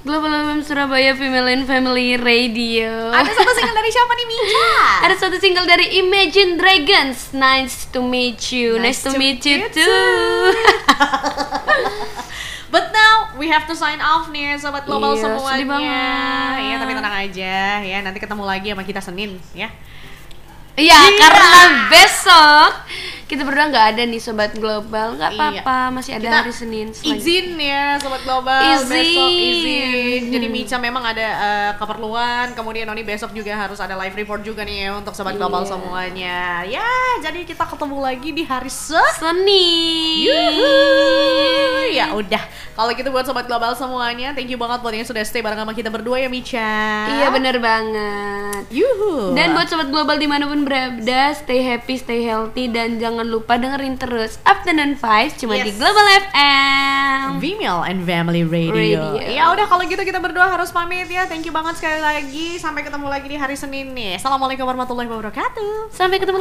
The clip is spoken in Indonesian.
Global FM Surabaya Female and Family Radio. Ada satu single dari siapa nih, Mica? Ada satu single dari Imagine Dragons. Nice to meet you. Nice to meet you too. But now we have to sign off nih Sobat Global Iya, sedih semuanya. banget. Ya tapi tenang aja ya, nanti ketemu lagi sama kita Senin ya. Iya, karena besok kita berdua nggak ada nih Sobat Global. Nggak apa-apa, masih ada Kita hari Senin izin ya Sobat Global. Besok izin. Jadi Mica memang ada keperluan. Kemudian Noni besok juga harus ada live report juga nih ya untuk Sobat Global semuanya. Ya, jadi kita ketemu lagi di hari Senin. Ya udah, kalau gitu buat Sobat Global semuanya, thank you banget buat yang sudah stay bareng sama kita berdua ya Mica. Iya bener banget. Dan buat Sobat Global dimanapun berada, stay happy, stay healthy, dan jangan lupa dengerin terus Afternoon Vibes cuma di Global FM Female and Family Radio. Ya udah, kalau gitu kita berdua harus pamit ya. Thank you banget sekali lagi. Sampai ketemu lagi di hari Senin nih. Assalamualaikum warahmatullahi wabarakatuh. Sampai ketemu